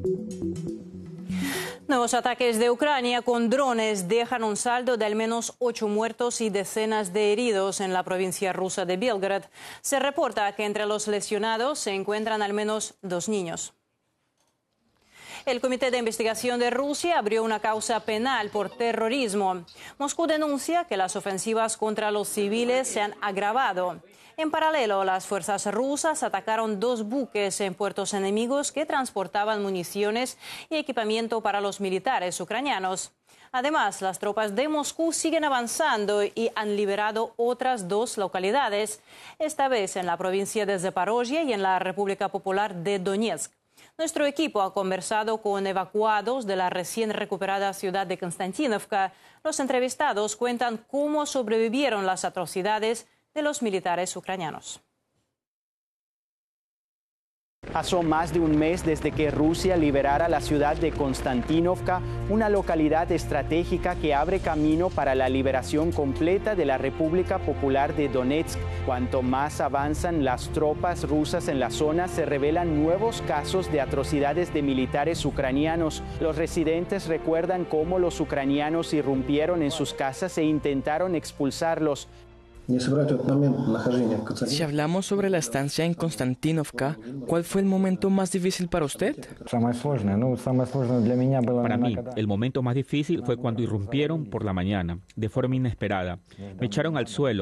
Nuevos ataques de Ucrania con drones dejan un saldo de al menos 8 muertos y decenas de heridos en la provincia rusa de Belgorod. Se reporta que entre los lesionados se encuentran al menos 2 niños. El Comité de Investigación de Rusia abrió una causa penal por terrorismo. Moscú denuncia que las ofensivas contra los civiles se han agravado. En paralelo, las fuerzas rusas atacaron 2 buques en puertos enemigos que transportaban municiones y equipamiento para los militares ucranianos. Además, las tropas de Moscú siguen avanzando y han liberado otras 2 localidades, esta vez en la provincia de Zaporozhye y en la República Popular de Donetsk. Nuestro equipo ha conversado con evacuados de la recién recuperada ciudad de Konstantinovka. Los entrevistados cuentan cómo sobrevivieron las atrocidades de los militares ucranianos. Pasó más de un mes desde que Rusia liberara la ciudad de Konstantinovka, una localidad estratégica que abre camino para la liberación completa de la República Popular de Donetsk. Cuanto más avanzan las tropas rusas en la zona, se revelan nuevos casos de atrocidades de militares ucranianos. Los residentes recuerdan cómo los ucranianos irrumpieron en sus casas e intentaron expulsarlos. Si hablamos sobre la estancia en Konstantinovka, ¿cuál fue el momento más difícil para usted? Para mí, el momento más difícil fue cuando irrumpieron por la mañana, de forma inesperada. Me echaron al suelo.